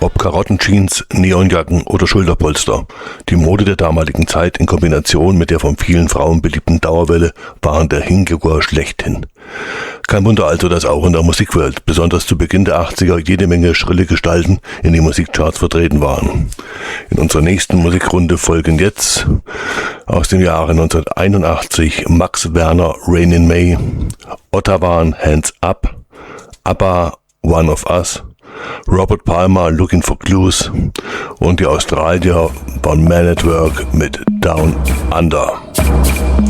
Ob Karottenjeans, Neonjacken oder Schulterpolster. Die Mode der damaligen Zeit in Kombination mit der von vielen Frauen beliebten Dauerwelle waren der Hingucker schlechthin. Kein Wunder also, dass auch in der Musikwelt, besonders zu Beginn der 80er, jede Menge schrille Gestalten in den Musikcharts vertreten waren. In unserer nächsten Musikrunde folgen jetzt aus dem Jahre 1981 Max Werner, Rain in May, Ottawa, Hands Up, ABBA, One of Us, Robert Palmer, Looking for Clues und die Australier von Man at Work mit Down Under.